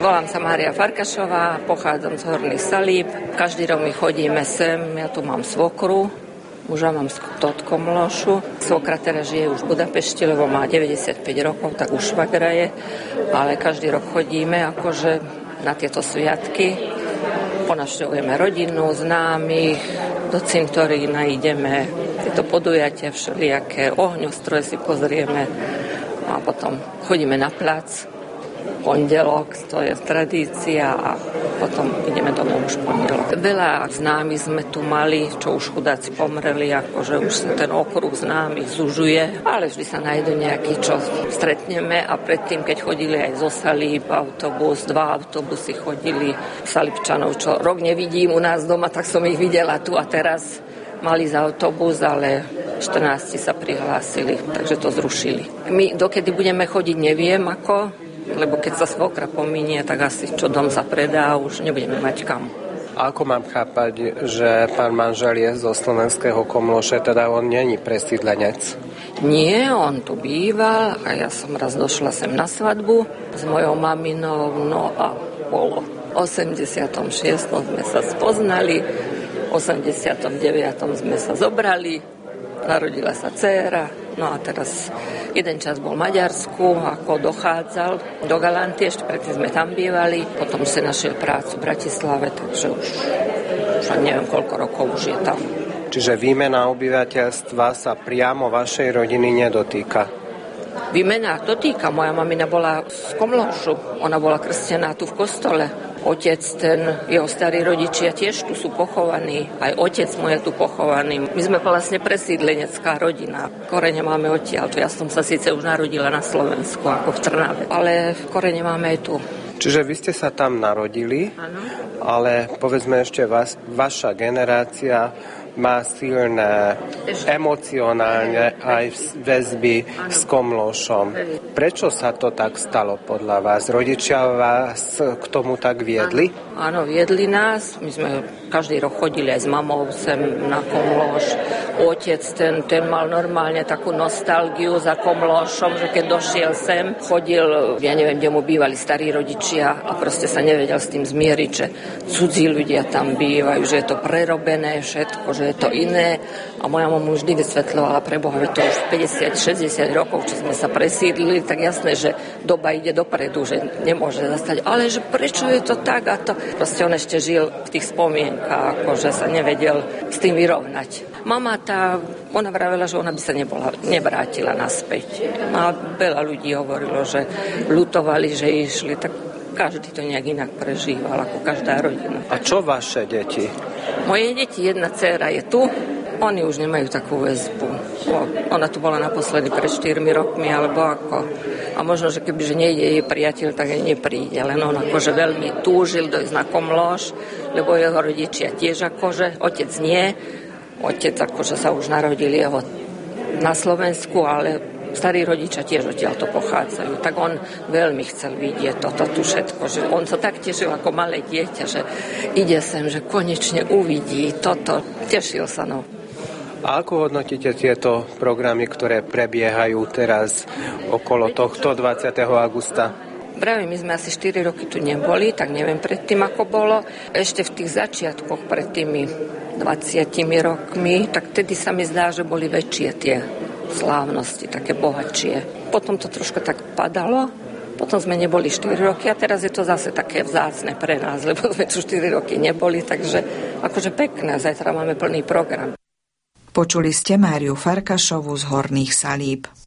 Volám sa Mária Farkašová, pochádzam z Horných Salíb. Každý rok my chodíme sem, ja tu mám svokru, muža mám z Komlošu. Svokra teraz žije už v Budapešti, lebo má 95 rokov, tak už švagra je. Ale každý rok chodíme akože na tieto sviatky. Ponavštevujeme rodinu, známych, do cintorína ideme, tieto podujatia všelijaké, ohňostroje si pozrieme a potom chodíme na plac. Pondelok, to je tradícia a potom ideme domov už pondelok. Veľa známych sme tu mali, čo už chudáci pomreli, akože už sa ten okruh známych zužuje, ale vždy sa nájdu nejakí, čo stretneme a predtým, keď chodili aj zo Salíb autobus, 2 autobusy chodili Salíbčanov, čo rok nevidím u nás doma, tak som ich videla tu a teraz mali za autobus, ale 14 sa prihlásili, takže to zrušili. My dokedy budeme chodiť, neviem ako, lebo keď sa svokra pominie, tak asi čo dom sa predá, už nebudeme mať kam. A ako mám chápať, že pán manžel je zo slovenského Komloše, teda on není presídlenec? Nie, on tu býval a ja som raz došla sem na svadbu s mojou maminou, no a bolo 86. sme sa spoznali, v 89. sme sa zobrali, narodila sa dcéra. No a teraz jeden čas bol v Maďarsku, ako dochádzal do Galanty, ešte predtým sme tam bývali, potom si našiel prácu v Bratislave, takže už neviem koľko rokov už je tam. Čiže výmena obyvateľstva sa priamo vašej rodiny nedotýka? Výmena dotýka. Moja mamina bola z Komlošu, ona bola krstená tu v kostole. Otec, jeho starí rodičia tiež tu sú pochovaní, aj otec môj je tu pochovaný. My sme vlastne presídlenecká rodina. Korene máme odtiaľ. Ja som sa síce už narodila na Slovensku, ako v Trnave, ale korene máme aj tu. Čiže vy ste sa tam narodili, ano. Ale povedzme ešte vaša generácia má silné emocionálne aj väzby s Komlošom. Prečo sa to tak stalo podľa vás? Rodičia vás k tomu tak viedli? Áno, viedli nás. My sme každý rok chodili aj s mamou sem na Komloš. Otec, ten mal normálne takú nostalgiu za Komlošom, že keď došiel sem, chodil, ja neviem, kde mu bývali starí rodičia a proste sa nevedel s tým zmieriť, že cudzí ľudia tam bývajú, že je to prerobené všetko, že je to iné. A moja mama vždy vysvetľovala pre Boha, že to už 50-60 rokov, čo sme sa presídlili, tak jasné, že doba ide dopredu, že nemôže zastať. Ale že prečo je to tak a to? Proste on ešte žil v tých spomienkách, akože sa nevedel s tým vyrovnať. Mama ona vravela, že ona by sa nevrátila naspäť. A veľa ľudí hovorilo, že ľutovali, že išli, tak každý to nejak inak prežíval, ako každá rodina. A čo vaše deti? Moje deti, jedna dcéra je tu, oni už nemajú takú väzbu. Ona tu bola naposledy pred 4 rokmi, alebo ako. A možno, že kebyže nejde jej priateľ, tak aj nepríde. Len on akože veľmi túžil dojsť na Komloš, lebo jeho rodičia tiež akože, otec nie. Otec akože sa už narodil jeho na Slovensku, ale starí rodičia tiež odtiaľ to pochádzajú. Tak on veľmi chcel vidieť toto tu všetko. Že on sa tak tešil ako malé dieťa, že ide sem, že konečne uvidí toto. Tešil sa, no. A ako hodnotíte tieto programy, ktoré prebiehajú teraz okolo tohto 20. augusta? Práve my sme asi 4 roky tu neboli, tak neviem predtým, ako bolo. Ešte v tých začiatkoch pred tými 20 rokmi, tak tedy sa mi zdá, že boli väčšie tie slávnosti, také bohatšie. Potom to troška tak padalo, potom sme neboli 4 roky a teraz je to zase také vzácne pre nás, lebo sme tu 4 roky neboli, takže akože pekné, zajtra máme plný program. Počuli ste Máriu Farkašovú z Horných Salíb.